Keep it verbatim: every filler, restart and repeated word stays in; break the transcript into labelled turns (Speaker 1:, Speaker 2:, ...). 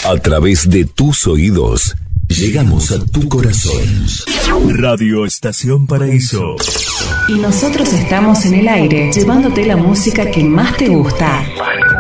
Speaker 1: A través de tus oídos, llegamos a tu corazón. Radio Estación Paraíso.
Speaker 2: Y nosotros estamos en el aire, llevándote la música que más te gusta.